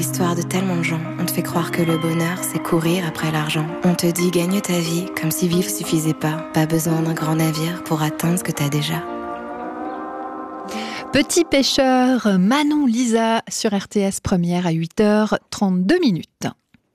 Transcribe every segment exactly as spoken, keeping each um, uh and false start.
l'histoire de tellement de gens. On te fait croire que le bonheur, c'est courir après l'argent. On te dit gagne ta vie, comme si vivre suffisait pas. Pas besoin d'un grand navire pour atteindre ce que t'as déjà. Petit pêcheur, Manon Lisa sur R T S Première à huit heures trente-deux minutes.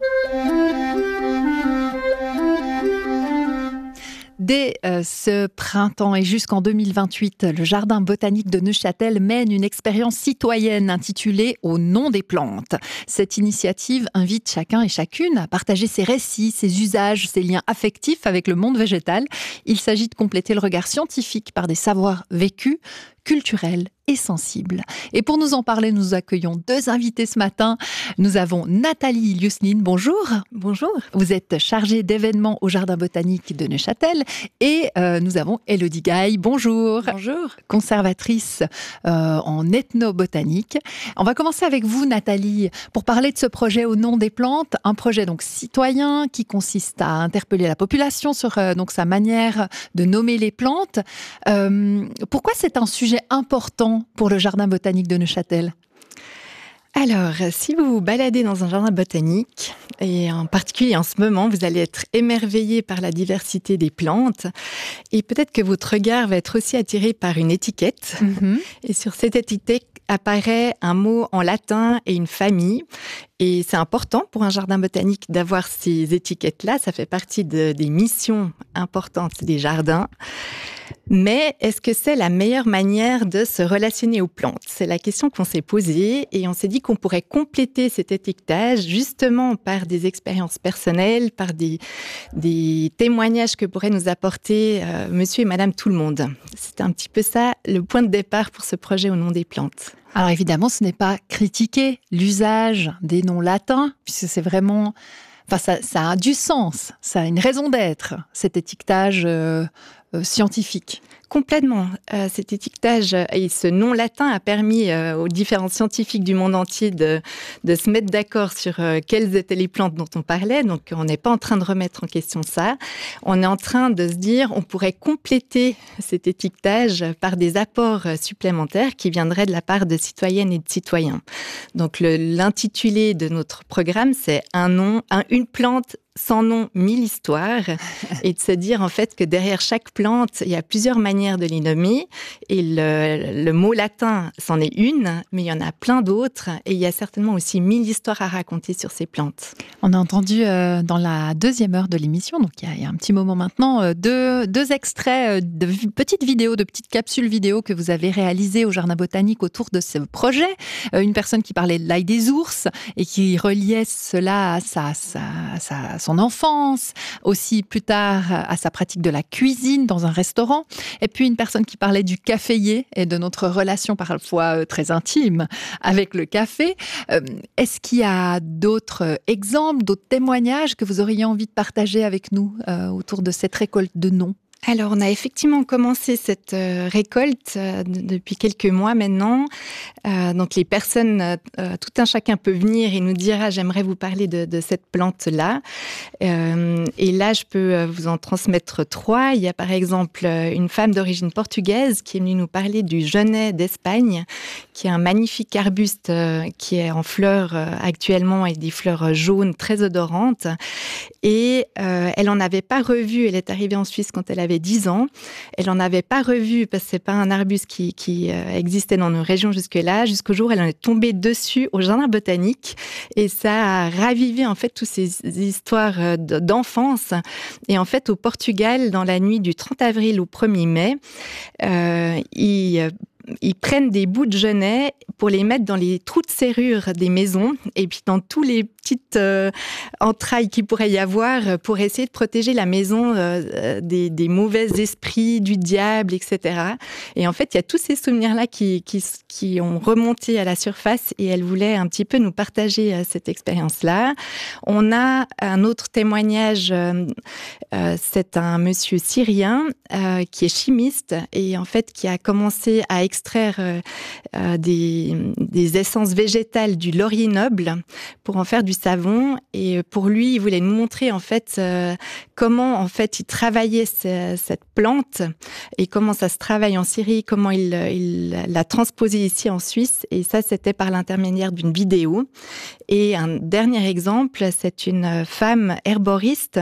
Dès euh, ce printemps et jusqu'en deux mille vingt-huit, le Jardin botanique de Neuchâtel mène une expérience citoyenne intitulée « Au nom des plantes ». Cette initiative invite chacun et chacune à partager ses récits, ses usages, ses liens affectifs avec le monde végétal. Il s'agit de compléter le regard scientifique par des savoirs vécus, culturels et sensibles. Et pour nous en parler, nous accueillons deux invités ce matin. Nous avons Nathalie Liusnine, bonjour. Bonjour. Vous êtes chargée d'événements au Jardin botanique de Neuchâtel. Et euh, nous avons Élodie Gaille, bonjour. Bonjour. Conservatrice euh, en ethnobotanique. On va commencer avec vous, Nathalie, pour parler de ce projet Au nom des plantes. Un projet donc citoyen qui consiste à interpeller la population sur euh, donc, sa manière de nommer les plantes. Euh, pourquoi c'est un sujet important pour le Jardin botanique de Neuchâtel ? Alors, si vous vous baladez dans un jardin botanique, et en particulier en ce moment, vous allez être émerveillé par la diversité des plantes, et peut-être que votre regard va être aussi attiré par une étiquette. Mm-hmm. Et sur cette étiquette apparaît un mot en latin et une famille. Et c'est important pour un jardin botanique d'avoir ces étiquettes-là. Ça fait partie de, des missions importantes des jardins. Mais est-ce que c'est la meilleure manière de se relationner aux plantes ? C'est la question qu'on s'est posée et on s'est dit qu'on pourrait compléter cet étiquetage justement par des expériences personnelles, par des, des témoignages que pourrait nous apporter euh, monsieur et madame tout le monde. C'est un petit peu ça le point de départ pour ce projet Au nom des plantes. Alors évidemment, ce n'est pas critiquer l'usage des noms latins, puisque c'est vraiment... Enfin, ça, ça a du sens, ça a une raison d'être, cet étiquetage euh, euh, scientifique. Complètement. Euh, cet étiquetage et ce nom latin a permis euh, aux différents scientifiques du monde entier de, de se mettre d'accord sur euh, quelles étaient les plantes dont on parlait. Donc, on n'est pas en train de remettre en question ça. On est en train de se dire, on pourrait compléter cet étiquetage par des apports supplémentaires qui viendraient de la part de citoyennes et de citoyens. Donc, le, l'intitulé de notre programme, c'est un nom, un, une plante sans nom, mille histoires, et de se dire en fait que derrière chaque plante, il y a plusieurs manières de les nommer, et le, le mot latin, c'en est une, mais il y en a plein d'autres, et il y a certainement aussi mille histoires à raconter sur ces plantes. On a entendu euh, dans la deuxième heure de l'émission, donc il y a, il y a un petit moment maintenant, euh, deux, deux extraits de v- petites vidéos, de petites capsules vidéo que vous avez réalisées au Jardin botanique autour de ce projet. Euh, une personne qui parlait de l'ail des ours, et qui reliait cela à sa... sa, sa son enfance, aussi plus tard à sa pratique de la cuisine dans un restaurant, et puis une personne qui parlait du caféier et de notre relation parfois très intime avec le café. Est-ce qu'il y a d'autres exemples, d'autres témoignages que vous auriez envie de partager avec nous euh, autour de cette récolte de noms ? Alors, on a effectivement commencé cette euh, récolte euh, d- depuis quelques mois maintenant. Euh, donc, les personnes, euh, tout un chacun peut venir et nous dire ah, « j'aimerais vous parler de, de cette plante-là euh, ». Et là, je peux vous en transmettre trois. Il y a par exemple une femme d'origine portugaise qui est venue nous parler du genêt d'Espagne, qui est un magnifique arbuste euh, qui est en fleurs euh, actuellement et des fleurs jaunes très odorantes. Et euh, elle n'en avait pas revu, elle est arrivée en Suisse quand elle avait dix ans. Elle n'en avait pas revu parce que ce n'est pas un arbuste qui, qui euh, existait dans nos régions jusque-là, jusqu'au jour où elle en est tombée dessus au jardin botanique. Et ça a ravivé en fait toutes ces histoires d'enfance. Et en fait, au Portugal, dans la nuit du trente avril au premier mai, euh, ils... ils prennent des bouts de genêt pour les mettre dans les trous de serrure des maisons et puis dans tous les petites euh, entrailles qu'il pourrait y avoir pour essayer de protéger la maison euh, des, des mauvais esprits, du diable, et cetera. Et en fait, il y a tous ces souvenirs-là qui, qui, qui ont remonté à la surface et elle voulait un petit peu nous partager euh, cette expérience-là. On a un autre témoignage, euh, euh, c'est un monsieur syrien euh, qui est chimiste et en fait qui a commencé à extraire extraire euh, euh, des, des essences végétales du laurier noble pour en faire du savon. Et pour lui, il voulait nous montrer en fait euh, comment en fait il travaillait ce, cette plante et comment ça se travaille en Syrie, comment il, il l'a transposé ici en Suisse. Et ça, c'était par l'intermédiaire d'une vidéo. Et un dernier exemple, c'est une femme herboriste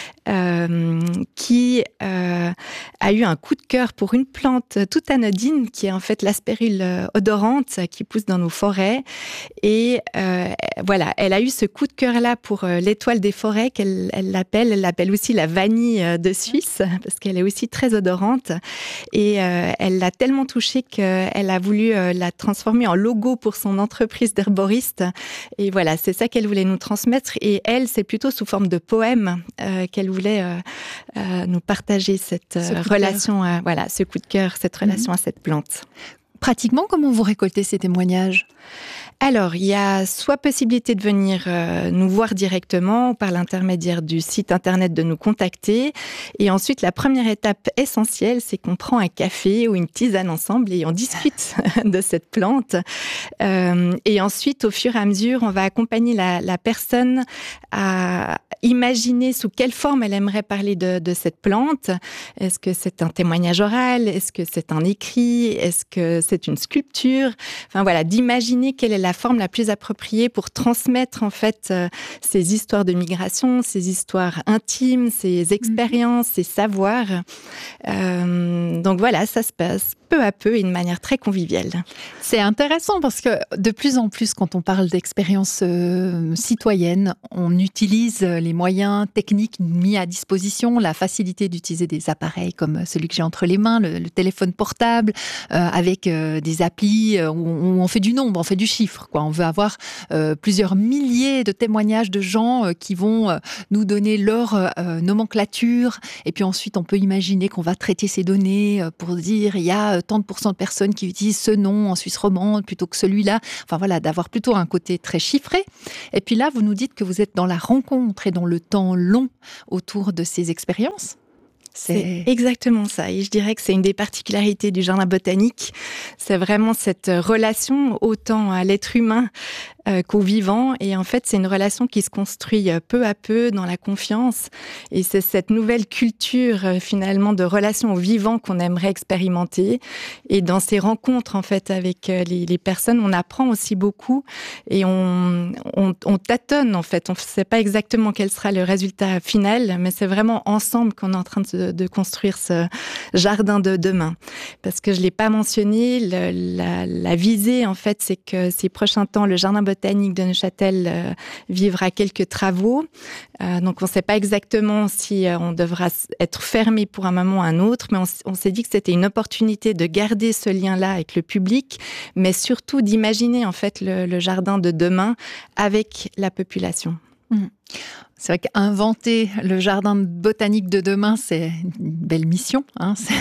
euh, qui euh, a eu un coup de cœur pour une plante toute anodine qui est en fait l'aspérule odorante qui pousse dans nos forêts. Et euh, voilà, elle a eu ce coup de cœur-là pour euh, l'étoile des forêts qu'elle elle l'appelle. Elle l'appelle aussi la vanille de Suisse parce qu'elle est aussi très odorante. Et euh, elle l'a tellement touchée qu'elle a voulu euh, la transformer en logo pour son entreprise d'herboriste. Et voilà, c'est ça qu'elle voulait nous transmettre. Et elle, c'est plutôt sous forme de poème euh, qu'elle voulait euh, euh, nous partager cette euh, relation, à, voilà, ce coup de cœur, cette relation mmh. à cette plante. Pratiquement, comment vous récoltez ces témoignages ? Alors, il y a soit possibilité de venir euh, nous voir directement ou par l'intermédiaire du site internet de nous contacter. Et ensuite, la première étape essentielle, c'est qu'on prend un café ou une tisane ensemble et on discute de cette plante. Euh, et ensuite, au fur et à mesure, on va accompagner la, la personne à imaginer sous quelle forme elle aimerait parler de, de cette plante. Est-ce que c'est un témoignage oral? Est-ce que c'est un écrit? Est-ce que c'est une sculpture? Enfin voilà, d'imaginer quelle est la forme la plus appropriée pour transmettre en fait euh, ces histoires de migration, ces histoires intimes, ces expériences, ces savoirs. Euh, donc voilà, ça se passe peu à peu et de manière très conviviale. C'est intéressant parce que de plus en plus, quand on parle d'expérience euh, citoyenne, on utilise les moyens techniques mis à disposition, la facilité d'utiliser des appareils comme celui que j'ai entre les mains, le, le téléphone portable, euh, avec euh, des applis où on, où on fait du nombre, on fait du chiffre, quoi. On veut avoir euh, plusieurs milliers de témoignages de gens euh, qui vont euh, nous donner leur euh, nomenclature, et puis ensuite on peut imaginer qu'on va traiter ces données euh, pour dire il y a tant de pourcents de personnes qui utilisent ce nom en Suisse romande plutôt que celui-là. Enfin voilà, d'avoir plutôt un côté très chiffré. Et puis là, vous nous dites que vous êtes dans la rencontre et dans le temps long autour de ces expériences. C'est... c'est exactement ça. Et je dirais que c'est une des particularités du jardin botanique. C'est vraiment cette relation autant à l'être humain euh, qu'au vivant. Et en fait, c'est une relation qui se construit peu à peu dans la confiance. Et c'est cette nouvelle culture euh, finalement de relation au vivant qu'on aimerait expérimenter. Et dans ces rencontres en fait avec euh, les, les personnes, on apprend aussi beaucoup et on, on, on tâtonne en fait. On ne sait pas exactement quel sera le résultat final, mais c'est vraiment ensemble qu'on est en train de se de construire ce jardin de demain. Parce que je ne l'ai pas mentionné, le, la, la visée, en fait, c'est que ces prochains temps, le jardin botanique de Neuchâtel euh, vivra quelques travaux. Euh, donc, on ne sait pas exactement si euh, on devra être fermé pour un moment ou un autre, mais on, on s'est dit que c'était une opportunité de garder ce lien-là avec le public, mais surtout d'imaginer, en fait, le, le jardin de demain avec la population. Mmh. C'est vrai qu'inventer le jardin botanique de demain, c'est une belle mission. Hein. C'est...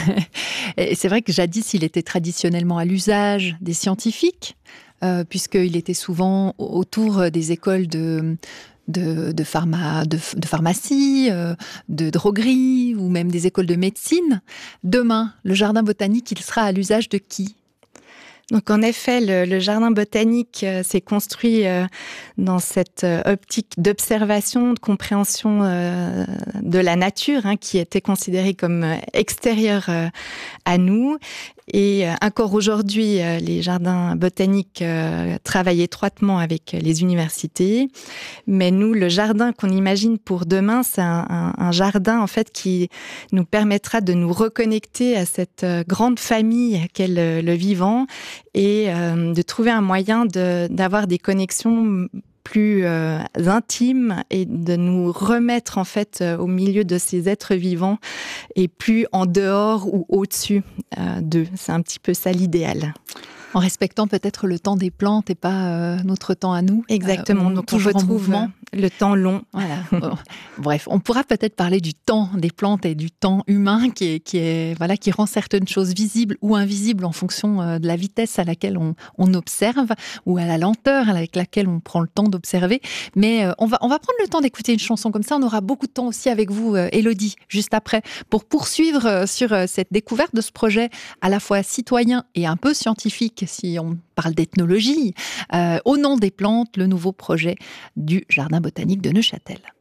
Et c'est vrai que jadis, il était traditionnellement à l'usage des scientifiques, euh, puisqu'il était souvent autour des écoles de... De, de, pharma, de, de pharmacie, euh, de droguerie ou même des écoles de médecine. Demain, le jardin botanique, il sera à l'usage de qui ? Donc en effet, le, le jardin botanique euh, s'est construit euh, dans cette euh, optique d'observation, de compréhension euh, de la nature, hein, qui était considérée comme euh, extérieure euh, à nous. Et euh, encore aujourd'hui, euh, les jardins botaniques euh, travaillent étroitement avec les universités. Mais nous, le jardin qu'on imagine pour demain, c'est un, un, un jardin en fait qui nous permettra de nous reconnecter à cette euh, grande famille qu'est le, le vivant et euh, de trouver un moyen de, d'avoir des connexions plus euh, intimes et de nous remettre en fait euh, au milieu de ces êtres vivants et plus en dehors ou au-dessus euh, d'eux. C'est un petit peu ça l'idéal. En respectant peut-être le temps des plantes et pas euh, notre temps à nous. Exactement. Euh, Donc on retrouve Le temps long. Voilà. Bon. Bref, on pourra peut-être parler du temps des plantes et du temps humain qui est, qui est voilà, qui rend certaines choses visibles ou invisibles en fonction de la vitesse à laquelle on, on observe ou à la lenteur avec laquelle on prend le temps d'observer. Mais euh, on va on va prendre le temps d'écouter une chanson comme ça. On aura beaucoup de temps aussi avec vous, euh, Élodie, juste après, pour poursuivre euh, sur euh, cette découverte de ce projet à la fois citoyen et un peu scientifique, si on parle d'ethnologie, euh, au nom des plantes, le nouveau projet du Jardin botanique de Neuchâtel.